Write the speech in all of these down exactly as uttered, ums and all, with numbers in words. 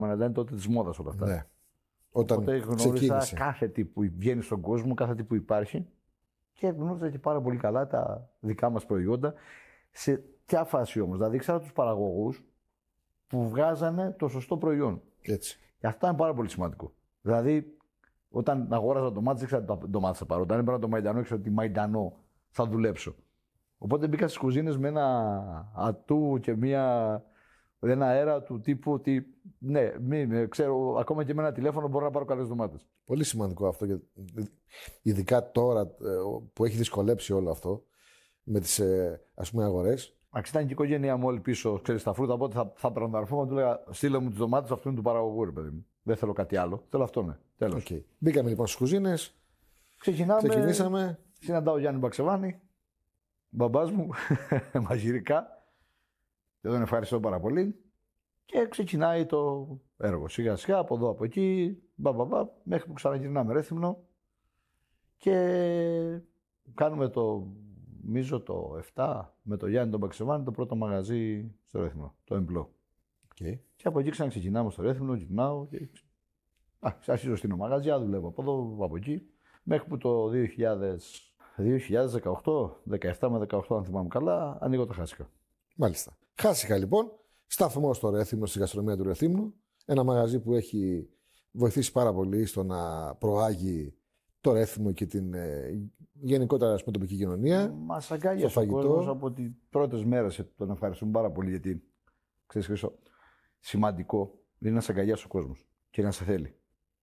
να ήταν τότε τη μόδα όλα αυτά. Ναι. Όταν Οπότε γνώρισα ξεκίνησε. Κάθε τι που βγαίνει στον κόσμο, κάθε τι που υπάρχει και γνώριζα και πάρα πολύ καλά τα δικά μας προϊόντα. Σε ποια φάση όμως, δηλαδή ήξερα τους παραγωγούς που βγάζανε το σωστό προϊόν. Έτσι. Και αυτό είναι πάρα πολύ σημαντικό. Δηλαδή, όταν αγόραζα ντομάτες, ήξερα ότι ντομάτες θα πάρω. Όταν έπαιρνα το μαϊντανό, ήξερα ότι μαϊντανό θα δουλέψω. Οπότε μπήκα στις κουζίνες με ένα ατού και μια, ένα αέρα του τύπου ότι ναι, μην, ξέρω, ακόμα και με ένα τηλέφωνο μπορώ να πάρω καλές ντομάτες. Πολύ σημαντικό αυτό, ειδικά τώρα που έχει δυσκολέψει όλο αυτό με τις ας πούμε αγορές. Αξί ήταν και η οικογένειά μου όλη πίσω, ξέρεις, τα φρούτα. Οπότε θα, θα περναρφώ, του λέγα στείλε μου τις ντομάτες, αυτού είναι του παραγωγού, ρε παιδί μου. Δεν θέλω κάτι άλλο. Θέλω αυτό, ναι. Τέλος. Okay. Μπήκαμε λοιπόν στις κουζίνες. Ξεκινάμε. Ξεκινήσαμε. Συναντάω Γιάννη Μπαξεβάνη, μπαμπάς μου, μαγειρικά. Και τον ευχαριστώ πάρα πολύ. Και ξεκινάει το έργο. Σιγά σιγά από εδώ από εκεί, μπαμπαμπα, μέχρι που ξαναγυρνάμε Ρέθυμνο. Και κάνουμε το, νομίζω το επτά με το Γιάννη τον Μπαξεβάνη, το πρώτο μαγαζί στο Ρέθυμνο, το Εμπλό. Okay. Και από εκεί ξαναξεκινάμε στο Ρέθυμνο, γυρνάω και α, αρχίζω στην μαγαζιά, δουλεύω από εδώ, από εκεί. Μέχρι που το δύο χιλιάδες, δύο χιλιάδες δεκαοκτώ, δεκαεπτά με δεκαοκτώ αν θυμάμαι καλά, ανοίγω τα Χάσικα. Μάλιστα. Χάσικα λοιπόν, σταθμό στο Ρέθυμνο, στη γαστρονομία του Ρεθύμνου. Ένα μαγαζί που έχει βοηθήσει πάρα πολύ στο να προάγει το Ρέθυμνο και την ε, γενικότερα ας πούμε, τοπική κοινωνία. Μας αγκάλιασε ο κόσμος από τις πρώτες μέρες. Τον ευχαριστούμε πάρα πολύ γιατί, ξέρεις Χρήστο, σημαντικό είναι να σε αγκαλιάσει ο κόσμος και να σε θέλει.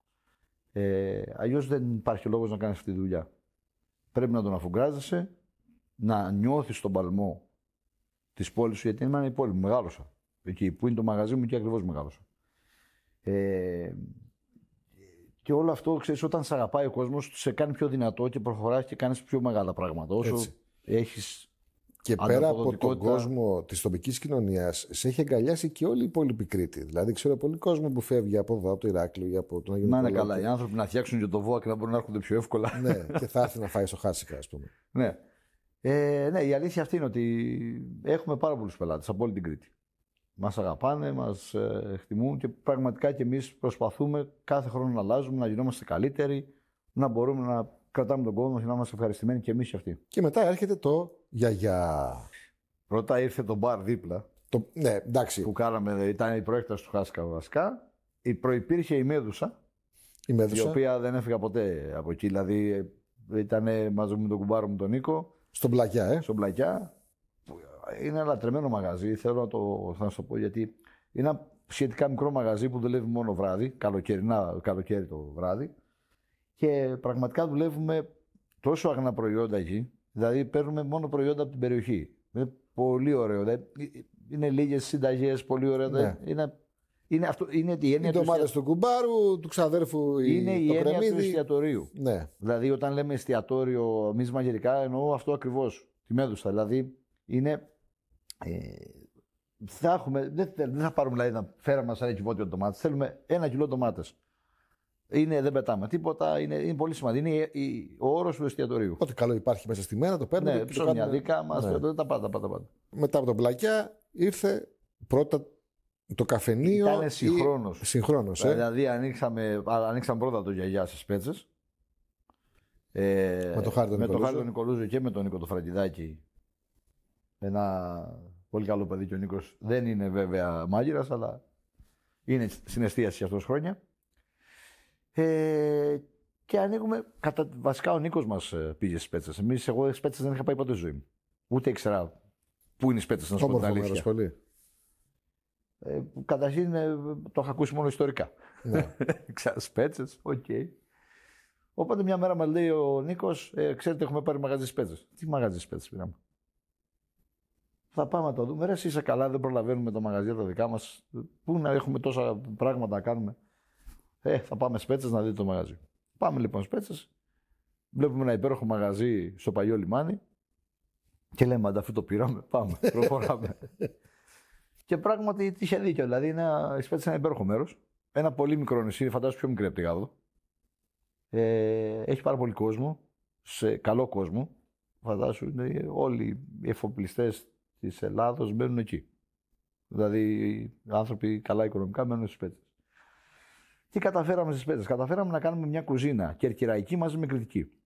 Ε, αλλιώς δεν υπάρχει λόγος να κάνεις αυτή τη δουλειά. Πρέπει να τον αφουγκράζεσαι, να νιώθεις τον παλμό της πόλης σου, γιατί είναι η πόλη μου, μεγάλωσα. Εκεί που είναι το μαγαζί μου και ακριβώς μεγάλωσα. Ε, και όλο αυτό, ξέρεις, όταν σε αγαπάει ο κόσμος, σε κάνει πιο δυνατό και προχωράς και κάνεις πιο μεγάλα πράγματα. Όσο έτσι. Έχεις και πέρα από τον κόσμο της τοπικής κοινωνίας, σε έχει αγκαλιάσει και όλη η υπόλοιπη Κρήτη. Δηλαδή, ξέρω πολύ κόσμο που φεύγει από εδώ, από το Ηράκλειο ή από τον Αγιο Νικολάου. Να είναι καλά. Οι άνθρωποι να φτιάξουν και το ΒΟΑ και να μπορούν να έρχονται πιο εύκολα. Ναι, και θα έρθει να φάει στο Χάσικα, ας πούμε. Ναι. Ε, ναι, η αλήθεια αυτή είναι ότι έχουμε πάρα πολλούς πελάτες από όλη την Κρήτη. Μας αγαπάνε, μας ε, εκτιμούν και πραγματικά και εμείς προσπαθούμε κάθε χρόνο να αλλάζουμε, να γινόμαστε καλύτεροι, να μπορούμε να κρατάμε τον κόσμο και να είμαστε ευχαριστημένοι και εμείς και αυτοί. Και μετά έρχεται το γιαγιά. Πρώτα ήρθε το μπαρ δίπλα. Το, ναι, εντάξει. Που κάναμε, ήταν η προέκταση του Χάσικα βασικά. Η προϋπήρχε η Μέδουσα, η Μέδουσα, η οποία δεν έφυγα ποτέ από εκεί. Δηλαδή ήταν μαζί με τον κουμπάρο μου τον Νίκο. Στον Πλακιά, ε. Στον Πλακιά. Είναι ένα λατρεμένο μαγαζί, θέλω να το, θα το πω γιατί είναι ένα σχετικά μικρό μαγαζί που δουλεύει μόνο βράδυ, καλοκαιρινά, καλοκαίρι το βράδυ. Και πραγματικά δουλεύουμε τόσο αγνά προϊόντα εκεί, δηλαδή παίρνουμε μόνο προϊόντα από την περιοχή. Είναι πολύ ωραίο. Δηλαδή, είναι λίγες συνταγές, πολύ ωραία. Ναι. Είναι, είναι, αυτό, είναι η έννοια οι ντομάτες του, του κουμπάρου, του ξαδέρφου. Είναι η έννοια κρεμμύδι. Του εστιατορίου. Ναι. Δηλαδή, όταν λέμε εστιατόριο, εμείς μαγειρικά εννοώ αυτό ακριβώς. Τη Μέδουσα. Δηλαδή, είναι. Ε, θα έχουμε, δεν, δεν θα πάρουμε δηλαδή να φέραμε σαν ένα κυβότιο ντομάτες. Θέλουμε ένα κιλό ντομάτες. Είναι, δεν πετάμε τίποτα, είναι, είναι πολύ σημαντικό. Είναι η, η, ο όρος του εστιατορίου. Ό,τι καλό υπάρχει μέσα στη μέρα το παίρνουμε. Ναι, ψώνια δικά μας, ναι. Τα πάντα, πάντα, πάντα. Μετά από τον Πλακιά ήρθε πρώτα το καφενείο. Ήταν συγχρόνως. Ή... Συγχρόνως, ε. Δηλαδή ανοίξαμε, ανοίξαμε πρώτα το γιαγιά στις Πέτσες. Ε, με το Χάρη τον Νικολούζο. τον Νικολούζο και με τον Νίκο το Φραγκιδάκη. Ένα πολύ καλό παιδί και ο Νίκος. Δεν είναι βέβαια μάγειρας, αλλά είναι στην εστίαση αυτός χρόνια. Ε, και ανοίγουμε. Κατα... Βασικά ο Νίκος μας πήγε στις Πέτσες. Εμείς, εγώ στις Πέτσες δεν είχα πάει ποτέ στη ζωή μου. Ούτε ήξερα πού είναι οι Πέτσες, να σου πω την αλήθεια. Πολύ. Ε, καταρχήν ε, το είχα ακούσει μόνο ιστορικά. Ναι. Ξέρω, Πέτσες, οκ. Okay. Οπότε μια μέρα μας λέει ο Νίκος, ε, ξέρετε, έχουμε πάρει μαγαζί στις Πέτσες. Τι μαγαζί στις Πέτσες πήραμε? Θα πάμε να το δούμε. Ρε, είσαι καλά, δεν προλαβαίνουμε το μαγαζί τα δικά μας. Πού να έχουμε τόσα πράγματα να κάνουμε. Ε, θα πάμε στις Πέτσες να δείτε το μαγαζί. Πάμε λοιπόν στις Πέτσες. Βλέπουμε ένα υπέροχο μαγαζί στο παλιό λιμάνι. Και λέμε, ανταφού το πήραμε, πάμε, προχωράμε. Και πράγματι είχε δίκιο. Δηλαδή, οι Πέτσες είναι ένα υπέροχο μέρος. Ένα πολύ μικρό νησί, φαντάζομαι πιο μικρή από τη Γάδο. Ε, έχει πάρα πολύ κόσμο. Σε καλό κόσμο. Φαντάζομαι όλοι οι εφοπλιστές της Ελλάδος μπαίνουν εκεί. Δηλαδή, οι άνθρωποι καλά οικονομικά μένουν στις Πέτσες. Τι καταφέραμε στις Πέτρες? Καταφέραμε να κάνουμε μια κουζίνα κερκυραϊκή μαζί με κρητική.